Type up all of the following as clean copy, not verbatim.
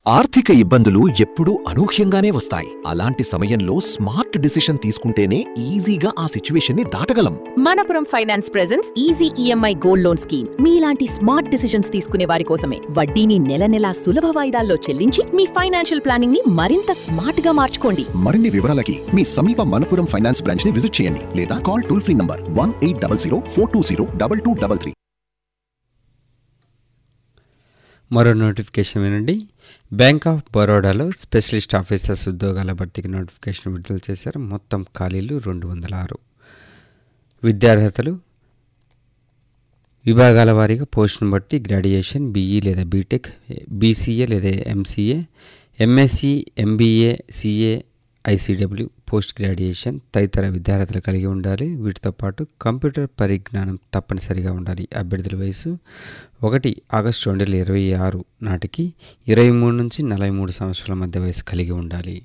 ఆర్థిక ఇబ్బందులు ఎప్పుడూ అనూహ్యంగానే వస్తాయి. అలాంటి సమయంలో స్మార్ట్ డిసిషన్ తీసుకుంటేనే ఈజీగా ఆ సిచ్యువేషన్ని దాటగలం. Manappuram finance presence easy EMI gold loan scheme మీలాంటి స్మార్ట్ డిసిషన్స్ తీసుకునే వారి కోసమే. వడ్డీని నెల నెలా సులభ వాయిదాల్లో చెల్లించి మీ ఫైనాన్షియల్ ప్లానింగ్ ని మరింత స్మార్ట్ గా మార్చుకోండి. మరిన్ని వివరాలకి మీ సమీప మనపురం ఫైనాన్స్ బ్రాంచ్ ని విజిట్ చేయండి లేదా కాల్ టోల్ ఫ్రీ నంబర్ 1800 420 2233. మరో నోటిఫికేషన్ వినండి. బ్యాంక్ ఆఫ్ బరోడాలో స్పెషలిస్ట్ ఆఫీసర్స్ ఉద్యోగాల భర్తీకి నోటిఫికేషన్ విడుదల చేశారు. మొత్తం ఖాళీలు 206. విద్యార్హతలు విభాగాల వారీగా పోస్టును బట్టి గ్రాడ్యుయేషన్, బీఈ లేదా బీటెక్, బీసీఏ లేదా MCA, MSc, MBA, CA, ICW, post graduation తదితర విద్యార్హతలు కలిగి ఉండాలి. వీటితో పాటు కంప్యూటర్ పరిజ్ఞానం తప్పనిసరిగా ఉండాలి. అభ్యర్థుల వయసు 1 ఆగస్టు 2026 నాటికి 23 నుంచి 43 సంవత్సరాల మధ్య వయసు కలిగి ఉండాలి.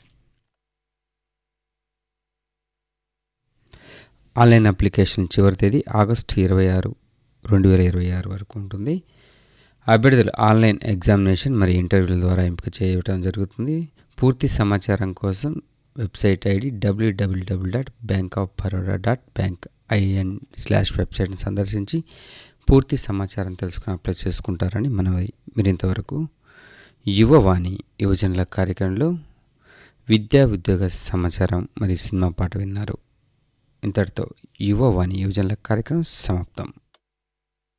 ఆన్లైన్ అప్లికేషన్ చివరి తేదీ ఆగస్టు 26, 2026 వరకు ఉంటుంది. అభ్యర్థులు ఆన్లైన్ ఎగ్జామినేషన్ మరియు ఇంటర్వ్యూల ద్వారా ఎంపిక చేయడం జరుగుతుంది. పూర్తి సమాచారం కోసం వెబ్సైట్ ఐడి www.bankofbaroda.bank.in/ వెబ్సైట్ని సందర్శించి పూర్తి సమాచారం తెలుసుకుని అప్లై చేసుకుంటారని మనవి. మీరు ఇంతవరకు యువవాణి యువజనుల కార్యక్రమంలో విద్యా ఉద్యోగ సమాచారం మరియు సినిమా పాట విన్నారు. ఇంతటితో యువవాణి యువజనుల కార్యక్రమం సమాప్తం.